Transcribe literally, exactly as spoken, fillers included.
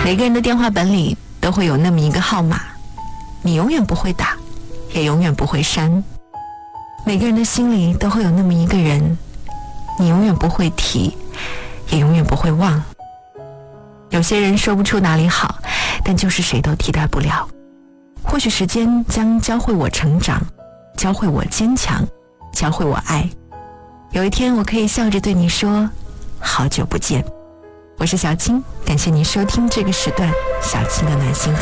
每个人的电话本里都会有那么一个号码，你永远不会打，也永远不会删。每个人的心里都会有那么一个人，你永远不会提，也永远不会忘。有些人说不出哪里好，但就是谁都替代不了。或许时间将教会我成长，教会我坚强，教会我爱。有一天我可以笑着对你说，好久不见。我是小青，感谢您收听这个时段小青的暖心话。